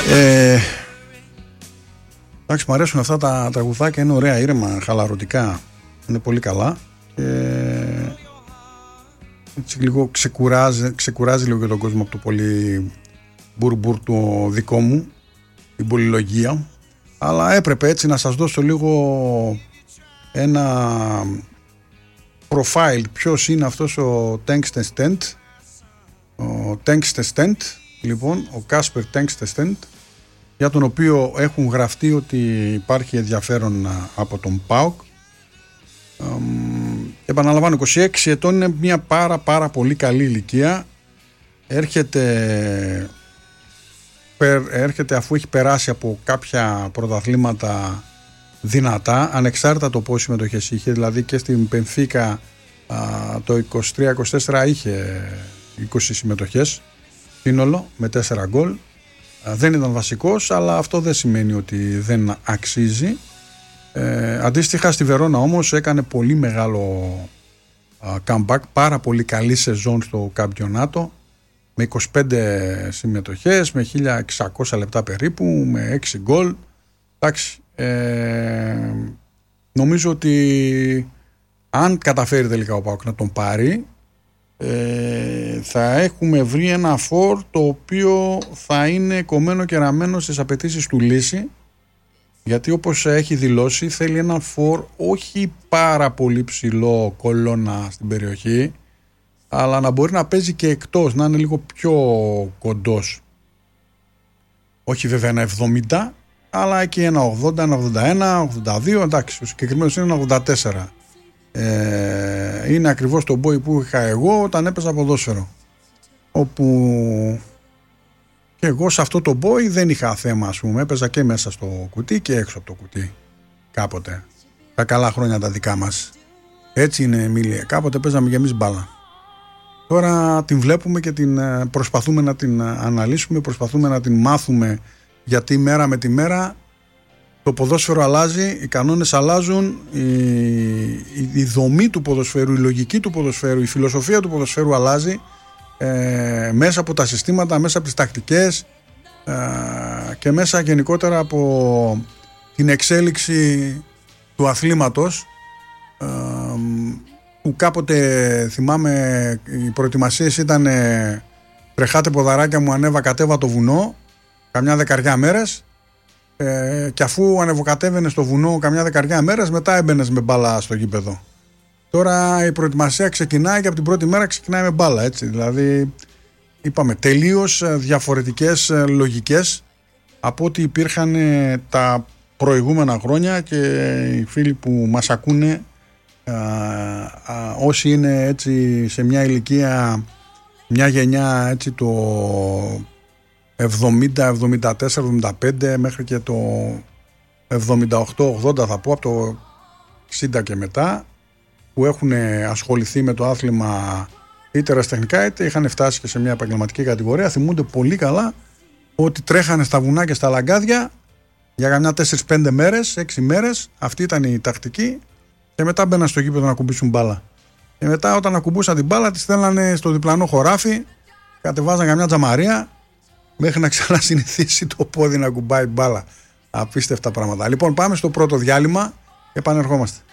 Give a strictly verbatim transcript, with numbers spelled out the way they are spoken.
Ε, εντάξει, μου αρέσουν αυτά τα τραγουδάκια, είναι ωραία, ήρεμα, χαλαρωτικά, είναι πολύ καλά και έτσι λίγο ξεκουράζει, ξεκουράζει λίγο και τον κόσμο από το πολύ μπουρμπουρ το δικό μου, την πολυλογία, αλλά έπρεπε έτσι να σας δώσω λίγο ένα profile, ποιος είναι αυτός ο Tungsten Stent, ο Tungsten Stent, λοιπόν, ο Casper Tungsten Stent, για τον οποίο έχουν γραφτεί ότι υπάρχει ενδιαφέρον από τον ΠΑΟΚ. Ε, επαναλαμβάνω, είκοσι έξι ετών, είναι μια πάρα πάρα πολύ καλή ηλικία. Έρχεται, έρχεται αφού έχει περάσει από κάποια πρωταθλήματα δυνατά, ανεξάρτητα το πόσες συμμετοχές είχε, δηλαδή και στην Πενφίκα το είκοσι τρία είκοσι τέσσερα είχε είκοσι συμμετοχές σύνολο με τέσσερα γκολ. Δεν ήταν βασικός, αλλά αυτό δεν σημαίνει ότι δεν αξίζει. Ε, αντίστοιχα στη Βερόνα όμως έκανε πολύ μεγάλο α, comeback, πάρα πολύ καλή σεζόν στο καμπιονάτο, με είκοσι πέντε συμμετοχές, με χίλια εξακόσια λεπτά περίπου, με έξι γκολ. Εντάξει, ε, νομίζω ότι αν καταφέρει τελικά ο ΠΑΟΚ να τον πάρει, Ε, θα έχουμε βρει ένα φορ το οποίο θα είναι κομμένο και ραμμένο στις απαιτήσεις του Λύση, γιατί όπως έχει δηλώσει θέλει ένα φορ όχι πάρα πολύ ψηλό κολόνα στην περιοχή, αλλά να μπορεί να παίζει και εκτός, να είναι λίγο πιο κοντός, όχι βέβαια ένα εβδομήντα, αλλά και ένα ογδόντα, ένα ογδόντα ένα, ογδόντα δύο, εντάξει, ο συγκεκριμένος είναι ένα ογδόντα τέσσερα. Ε, είναι ακριβώς το μπόι που είχα εγώ όταν έπαιζα ποδόσφαιρο, όπου και εγώ σε αυτό το μπόι δεν είχα θέμα, ας πούμε, έπαιζα και μέσα στο κουτί και έξω από το κουτί κάποτε, τα καλά χρόνια τα δικά μας, έτσι είναι, Εμίλια, κάποτε παίζαμε και εμείς μπάλα. Τώρα την βλέπουμε και την προσπαθούμε να την αναλύσουμε, προσπαθούμε να την μάθουμε, γιατί μέρα με τη μέρα το ποδόσφαιρο αλλάζει, οι κανόνες αλλάζουν, η, η, η δομή του ποδοσφαίρου, η λογική του ποδοσφαίρου, η φιλοσοφία του ποδοσφαίρου αλλάζει, ε, μέσα από τα συστήματα, μέσα από τις τακτικές, ε, και μέσα γενικότερα από την εξέλιξη του αθλήματος, ε, που κάποτε θυμάμαι οι προετοιμασίες ήταν ε, τρεχάτε ποδαράκια μου, ανέβα κατέβα το βουνό καμιά δεκαριά μέρες. Ε, και αφού ανεβοκατέβαινε στο βουνό καμιά δεκαριά μέρες, μετά έμπαινες με μπάλα στο γήπεδο. Τώρα η προετοιμασία ξεκινάει και από την πρώτη μέρα ξεκινάει με μπάλα, έτσι. Δηλαδή, είπαμε, τελείως διαφορετικές λογικές από ό,τι υπήρχαν τα προηγούμενα χρόνια, και οι φίλοι που μας ακούνε, α, α, όσοι είναι έτσι σε μια ηλικία, μια γενιά έτσι το εβδομήντα, εβδομήντα τέσσερα, εβδομήντα πέντε μέχρι και το εβδομήντα οκτώ ογδόντα, θα πω, από το εξήντα και μετά, που έχουν ασχοληθεί με το άθλημα είτε ερασιτεχνικά είτε είχαν φτάσει και σε μια επαγγελματική κατηγορία, θυμούνται πολύ καλά ότι τρέχανε στα βουνά και στα λαγκάδια για καμιά τέσσερις πέντε μέρες, έξι μέρες, αυτή ήταν η τακτική, και μετά μπαίναν στο γήπεδο να κουμπίσουν μπάλα. Και μετά όταν ακουμπούσαν την μπάλα τη στέλνανε στο διπλανό χωράφι, κατεβάζαν καμιά τζαμαρία μέχρι να ξανασυνηθίσει το πόδι να κουμπάει μπάλα. Απίστευτα πράγματα. Λοιπόν, πάμε στο πρώτο διάλειμμα και επανερχόμαστε.